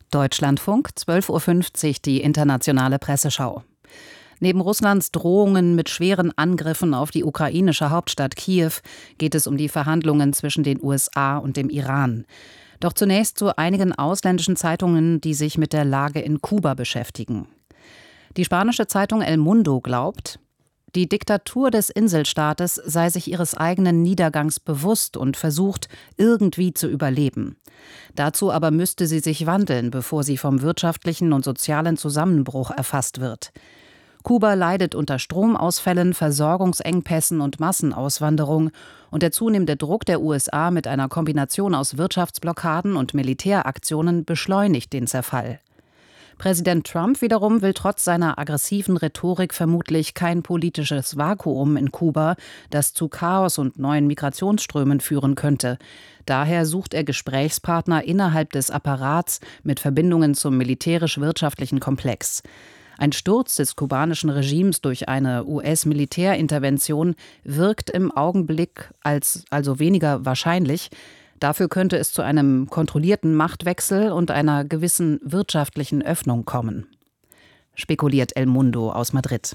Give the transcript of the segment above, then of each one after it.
Deutschlandfunk, 12:50 Uhr, die internationale Presseschau. Neben Russlands Drohungen mit schweren Angriffen auf die ukrainische Hauptstadt Kiew geht es um die Verhandlungen zwischen den USA und dem Iran. Doch zunächst zu einigen ausländischen Zeitungen, die sich mit der Lage in Kuba beschäftigen. Die spanische Zeitung El Mundo glaubt, die Diktatur des Inselstaates sei sich ihres eigenen Niedergangs bewusst und versucht, irgendwie zu überleben. Dazu aber müsste sie sich wandeln, bevor sie vom wirtschaftlichen und sozialen Zusammenbruch erfasst wird. Kuba leidet unter Stromausfällen, Versorgungsengpässen und Massenauswanderung, und der zunehmende Druck der USA mit einer Kombination aus Wirtschaftsblockaden und Militäraktionen beschleunigt den Zerfall. Präsident Trump wiederum will trotz seiner aggressiven Rhetorik vermutlich kein politisches Vakuum in Kuba, das zu Chaos und neuen Migrationsströmen führen könnte. Daher sucht er Gesprächspartner innerhalb des Apparats mit Verbindungen zum militärisch-wirtschaftlichen Komplex. Ein Sturz des kubanischen Regimes durch eine US-Militärintervention wirkt im Augenblick also weniger wahrscheinlich. Dafür könnte es zu einem kontrollierten Machtwechsel und einer gewissen wirtschaftlichen Öffnung kommen, spekuliert El Mundo aus Madrid.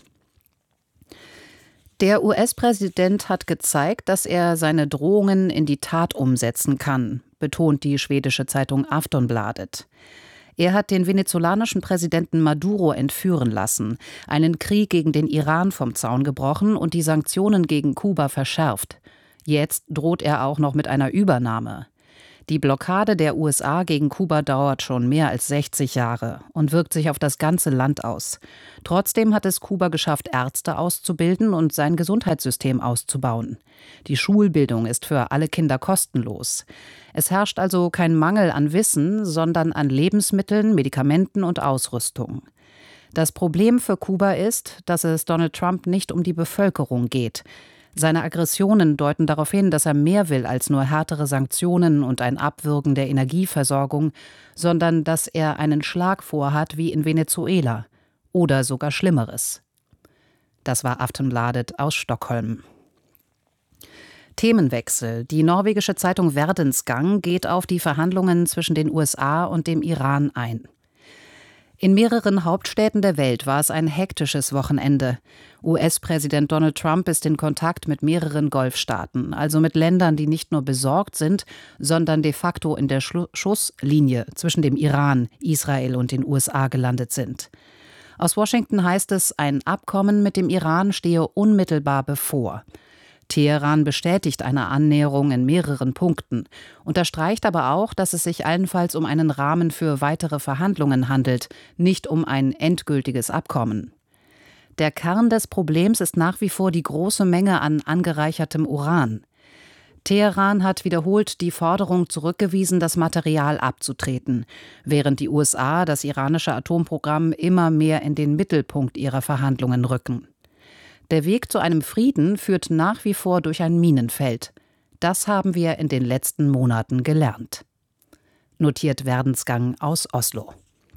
Der US-Präsident hat gezeigt, dass er seine Drohungen in die Tat umsetzen kann, betont die schwedische Zeitung Aftonbladet. Er hat den venezolanischen Präsidenten Maduro entführen lassen, einen Krieg gegen den Iran vom Zaun gebrochen und die Sanktionen gegen Kuba verschärft. Jetzt droht er auch noch mit einer Übernahme. Die Blockade der USA gegen Kuba dauert schon mehr als 60 Jahre und wirkt sich auf das ganze Land aus. Trotzdem hat es Kuba geschafft, Ärzte auszubilden und sein Gesundheitssystem auszubauen. Die Schulbildung ist für alle Kinder kostenlos. Es herrscht also kein Mangel an Wissen, sondern an Lebensmitteln, Medikamenten und Ausrüstung. Das Problem für Kuba ist, dass es Donald Trump nicht um die Bevölkerung geht. Seine Aggressionen deuten darauf hin, dass er mehr will als nur härtere Sanktionen und ein Abwürgen der Energieversorgung, sondern dass er einen Schlag vorhat wie in Venezuela oder sogar Schlimmeres. Das war Aftonbladet aus Stockholm. Themenwechsel. Die norwegische Zeitung Verdensgang geht auf die Verhandlungen zwischen den USA und dem Iran ein. In mehreren Hauptstädten der Welt war es ein hektisches Wochenende. US-Präsident Donald Trump ist in Kontakt mit mehreren Golfstaaten, also mit Ländern, die nicht nur besorgt sind, sondern de facto in der Schusslinie zwischen dem Iran, Israel und den USA gelandet sind. Aus Washington heißt es, ein Abkommen mit dem Iran stehe unmittelbar bevor. Teheran bestätigt eine Annäherung in mehreren Punkten, unterstreicht aber auch, dass es sich allenfalls um einen Rahmen für weitere Verhandlungen handelt, nicht um ein endgültiges Abkommen. Der Kern des Problems ist nach wie vor die große Menge an angereichertem Uran. Teheran hat wiederholt die Forderung zurückgewiesen, das Material abzutreten, während die USA das iranische Atomprogramm immer mehr in den Mittelpunkt ihrer Verhandlungen rücken. Der Weg zu einem Frieden führt nach wie vor durch ein Minenfeld. Das haben wir in den letzten Monaten gelernt. Notiert Verdensgang aus Oslo.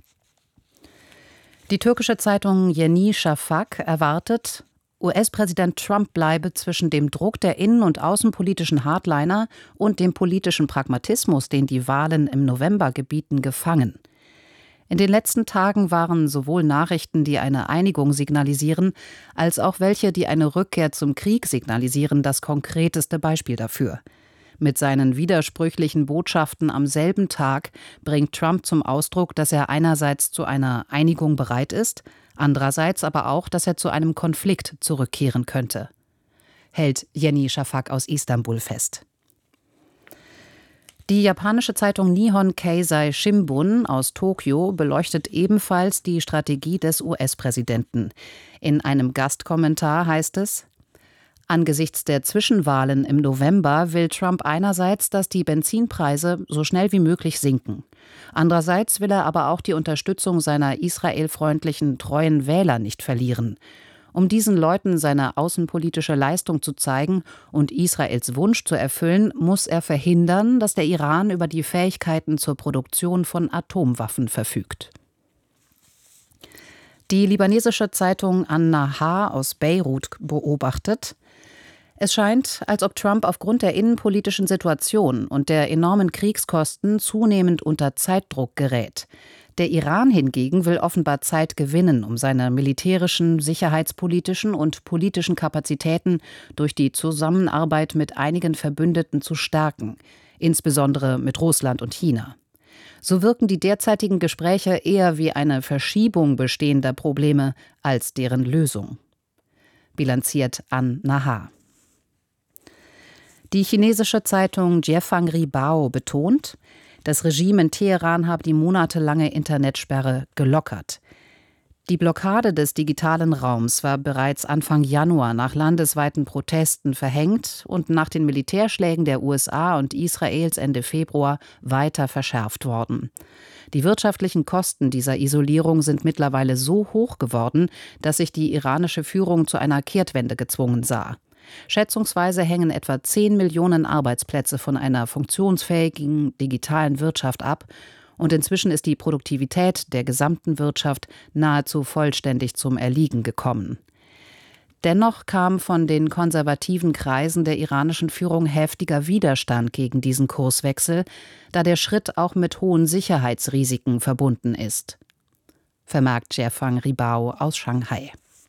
Die türkische Zeitung Yeni Şafak erwartet, US-Präsident Trump bleibe zwischen dem Druck der innen- und außenpolitischen Hardliner und dem politischen Pragmatismus, den die Wahlen im November gebieten, gefangen. In den letzten Tagen waren sowohl Nachrichten, die eine Einigung signalisieren, als auch welche, die eine Rückkehr zum Krieg signalisieren, das konkreteste Beispiel dafür. Mit seinen widersprüchlichen Botschaften am selben Tag bringt Trump zum Ausdruck, dass er einerseits zu einer Einigung bereit ist, andererseits aber auch, dass er zu einem Konflikt zurückkehren könnte. Hält Yeni Şafak aus Istanbul fest. Die japanische Zeitung Nihon Keizai Shimbun aus Tokio beleuchtet ebenfalls die Strategie des US-Präsidenten. In einem Gastkommentar heißt es: Angesichts der Zwischenwahlen im November will Trump einerseits, dass die Benzinpreise so schnell wie möglich sinken. Andererseits will er aber auch die Unterstützung seiner israelfreundlichen, treuen Wähler nicht verlieren. Um diesen Leuten seine außenpolitische Leistung zu zeigen und Israels Wunsch zu erfüllen, muss er verhindern, dass der Iran über die Fähigkeiten zur Produktion von Atomwaffen verfügt. Die libanesische Zeitung An-Nahar aus Beirut beobachtet: Es scheint, als ob Trump aufgrund der innenpolitischen Situation und der enormen Kriegskosten zunehmend unter Zeitdruck gerät. Der Iran hingegen will offenbar Zeit gewinnen, um seine militärischen, sicherheitspolitischen und politischen Kapazitäten durch die Zusammenarbeit mit einigen Verbündeten zu stärken, insbesondere mit Russland und China. So wirken die derzeitigen Gespräche eher wie eine Verschiebung bestehender Probleme als deren Lösung. Bilanziert An Nahar. Die chinesische Zeitung Jiefang Ribao betont, das Regime in Teheran habe die monatelange Internetsperre gelockert. Die Blockade des digitalen Raums war bereits Anfang Januar nach landesweiten Protesten verhängt und nach den Militärschlägen der USA und Israels Ende Februar weiter verschärft worden. Die wirtschaftlichen Kosten dieser Isolierung sind mittlerweile so hoch geworden, dass sich die iranische Führung zu einer Kehrtwende gezwungen sah. Schätzungsweise hängen etwa 10 Millionen Arbeitsplätze von einer funktionsfähigen digitalen Wirtschaft ab und inzwischen ist die Produktivität der gesamten Wirtschaft nahezu vollständig zum Erliegen gekommen. Dennoch kam von den konservativen Kreisen der iranischen Führung heftiger Widerstand gegen diesen Kurswechsel, da der Schritt auch mit hohen Sicherheitsrisiken verbunden ist. Vermerkt Jiefang Ribao aus Shanghai.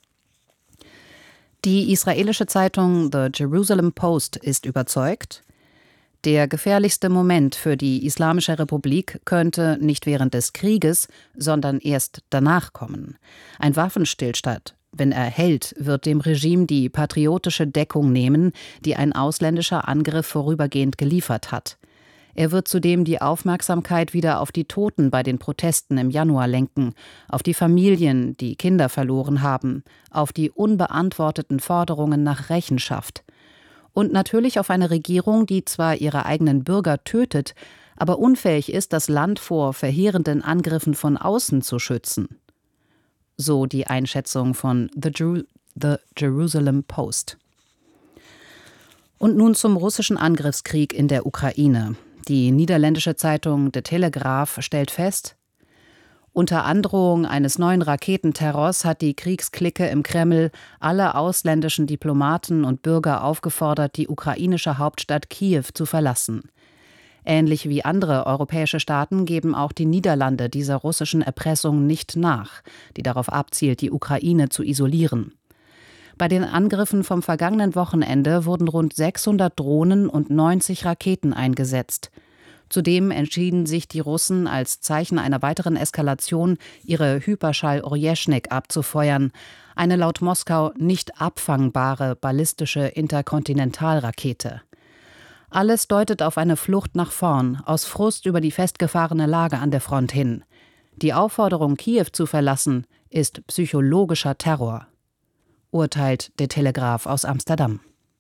Die israelische Zeitung The Jerusalem Post ist überzeugt, der gefährlichste Moment für die Islamische Republik könnte nicht während des Krieges, sondern erst danach kommen. Ein Waffenstillstand, wenn er hält, wird dem Regime die patriotische Deckung nehmen, die ein ausländischer Angriff vorübergehend geliefert hat. Er wird zudem die Aufmerksamkeit wieder auf die Toten bei den Protesten im Januar lenken, auf die Familien, die Kinder verloren haben, auf die unbeantworteten Forderungen nach Rechenschaft und natürlich auf eine Regierung, die zwar ihre eigenen Bürger tötet, aber unfähig ist, das Land vor verheerenden Angriffen von außen zu schützen. So die Einschätzung von The Jerusalem Post. Und nun zum russischen Angriffskrieg in der Ukraine. Die niederländische Zeitung De Telegraaf stellt fest, unter Androhung eines neuen Raketenterrors hat die Kriegsklicke im Kreml alle ausländischen Diplomaten und Bürger aufgefordert, die ukrainische Hauptstadt Kiew zu verlassen. Ähnlich wie andere europäische Staaten geben auch die Niederlande dieser russischen Erpressung nicht nach, die darauf abzielt, die Ukraine zu isolieren. Bei den Angriffen vom vergangenen Wochenende wurden rund 600 Drohnen und 90 Raketen eingesetzt. Zudem entschieden sich die Russen als Zeichen einer weiteren Eskalation, ihre Hyperschall-Orjeschnik abzufeuern, eine laut Moskau nicht abfangbare ballistische Interkontinentalrakete. Alles deutet auf eine Flucht nach vorn, aus Frust über die festgefahrene Lage an der Front hin. Die Aufforderung, Kiew zu verlassen, ist psychologischer Terror, urteilt der Telegraaf aus Amsterdam.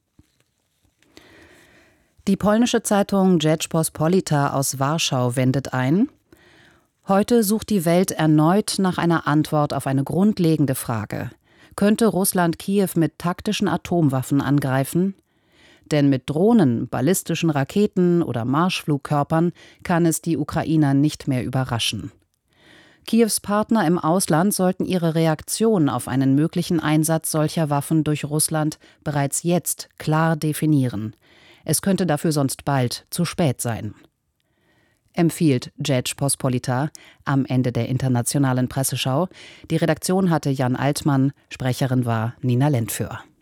Die polnische Zeitung Rzeczpospolita aus Warschau wendet ein: Heute sucht die Welt erneut nach einer Antwort auf eine grundlegende Frage. Könnte Russland Kiew mit taktischen Atomwaffen angreifen? Denn mit Drohnen, ballistischen Raketen oder Marschflugkörpern kann es die Ukrainer nicht mehr überraschen. Kiews Partner im Ausland sollten ihre Reaktion auf einen möglichen Einsatz solcher Waffen durch Russland bereits jetzt klar definieren. Es könnte dafür sonst bald zu spät sein. Empfiehlt Rzeczpospolita am Ende der internationalen Presseschau. Die Redaktion hatte Jan Altmann, Sprecherin war Nina Lentföhr.